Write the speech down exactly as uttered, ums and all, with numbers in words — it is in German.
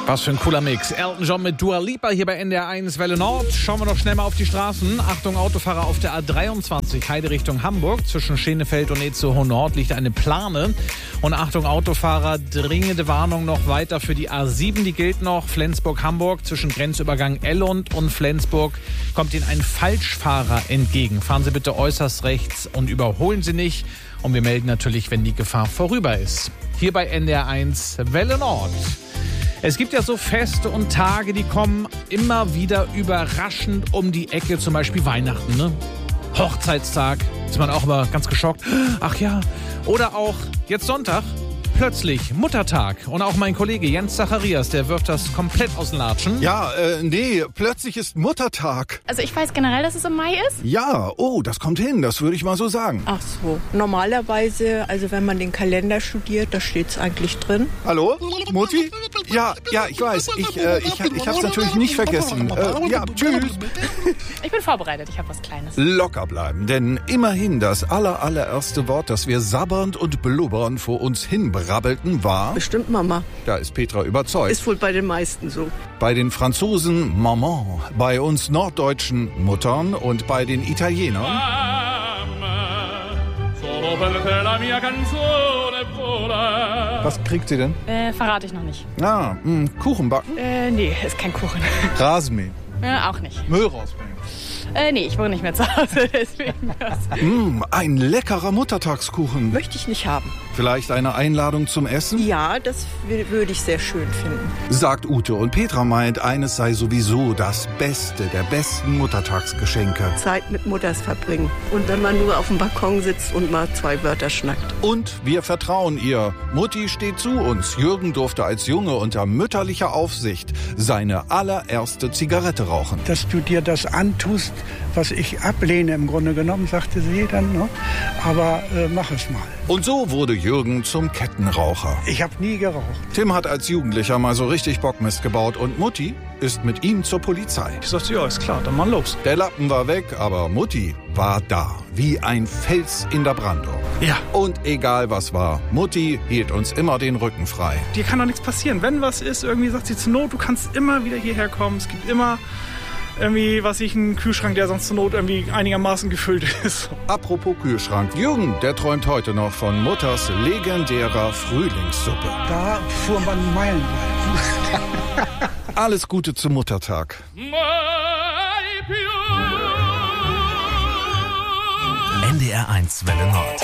Was für ein cooler Mix. Elton John mit Dua Lipa hier bei N D R eins Welle Nord. Schauen wir noch schnell mal auf die Straßen. Achtung, Autofahrer auf der A dreiundzwanzig, Heide Richtung Hamburg. Zwischen Schenefeld und Itzehoe Nord liegt eine Plane. Und Achtung, Autofahrer, dringende Warnung noch weiter für die A sieben. Die gilt noch. Flensburg-Hamburg zwischen Grenzübergang Ellund und Flensburg kommt Ihnen ein Falschfahrer entgegen. Fahren Sie bitte äußerst rechts und überholen Sie nicht. Und wir melden natürlich, wenn die Gefahr vorüber ist. Hier bei N D R eins Welle Nord. Es gibt ja so Feste und Tage, die kommen immer wieder überraschend um die Ecke, zum Beispiel Weihnachten, ne? Hochzeitstag, ist man auch immer ganz geschockt. Ach ja, oder auch jetzt Sonntag, plötzlich Muttertag. Und auch mein Kollege Jens Zacharias, der wirft das komplett aus den Latschen. Ja, äh, nee, plötzlich ist Muttertag. Also ich weiß generell, dass es im Mai ist. Ja, oh, das kommt hin, das würde ich mal so sagen. Ach so, normalerweise, also wenn man den Kalender studiert, da steht's eigentlich drin. Hallo, Mutti? Ja, ja, ich weiß, ich, äh, ich, ich hab's natürlich nicht vergessen. Äh, ja, tschüss. Ich bin vorbereitet, ich habe was Kleines. Locker bleiben, denn immerhin das aller, allererste Wort, das wir sabbernd und blubbernd vor uns hinbrabbelten, war... Bestimmt Mama. Da ist Petra überzeugt. Ist wohl bei den meisten so. Bei den Franzosen Maman, bei uns Norddeutschen Muttern und bei den Italienern... Was kriegt sie denn? Äh, verrate ich noch nicht. Ah, mh, Kuchen backen? Äh, nee, ist kein Kuchen. Rasenmähen? Äh, auch nicht. Müll rausbringen? Äh, nee, ich wohne nicht mehr zu Hause, deswegen das. Mm, ein leckerer Muttertagskuchen. Möchte ich nicht haben. Vielleicht eine Einladung zum Essen? Ja, das w- würde ich sehr schön finden. Sagt Ute, und Petra meint, eines sei sowieso das Beste der besten Muttertagsgeschenke. Zeit mit Mutters verbringen. Und wenn man nur auf dem Balkon sitzt und mal zwei Wörter schnackt. Und wir vertrauen ihr. Mutti steht zu uns. Jürgen durfte als Junge unter mütterlicher Aufsicht seine allererste Zigarette rauchen. Dass du dir das antust, was ich ablehne im Grunde genommen, sagte sie dann, ne? Aber äh, mach es mal. Und so wurde Jürgen zum Kettenraucher. Ich habe nie geraucht. Tim hat als Jugendlicher mal so richtig Bockmist gebaut und Mutti ist mit ihm zur Polizei. Ich sagte, ja, ist klar, dann mal los. Der Lappen war weg, aber Mutti war da, wie ein Fels in der Brandung. Ja. Und egal was war, Mutti hielt uns immer den Rücken frei. Dir kann doch nichts passieren. Wenn was ist, irgendwie sagt sie zur Not, du kannst immer wieder hierher kommen. Es gibt immer irgendwie, was ich, einen Kühlschrank, der sonst zur Not irgendwie einigermaßen gefüllt ist. Apropos Kühlschrank, Jürgen, der träumt heute noch von Mutters legendärer Frühlingssuppe. Da fuhr man meilenweit. Alles Gute zum Muttertag. N D R eins Welle Nord.